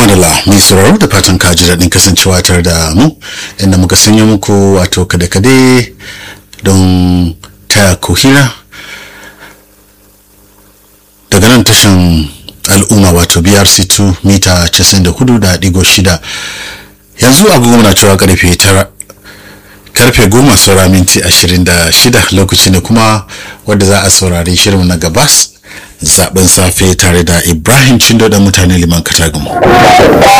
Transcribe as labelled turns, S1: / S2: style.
S1: Madalla mai sauraro da fatan ka ji daɗin kasancewa tare da mu inda muka sanya muku wato kade-kade don taya ku hira daga nan tashan al'umma wato BRC2 mita 94.6. yanzu agogo na cewa karfe 10 saura minti 26 lokaci ne kuma wadda za a saurari shirin na gabas zaben safe tare da Ibrahim Chindo da mutane Liman Katagumu.